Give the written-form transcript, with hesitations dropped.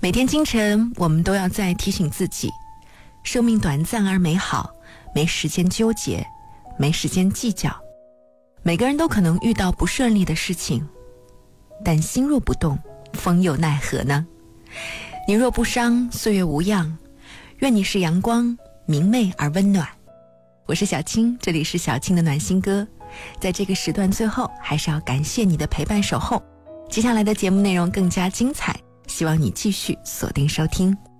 每天清晨，我们都要再提醒自己，生命短暂而美好，没时间纠结，没时间计较。每个人都可能遇到不顺利的事情，但心若不动，风又奈何呢？你若不伤，岁月无恙。愿你是阳光，明媚而温暖。我是小青，这里是小青的暖心歌。在这个时段最后，还是要感谢你的陪伴守候。接下来的节目内容更加精彩，希望你继续锁定收听。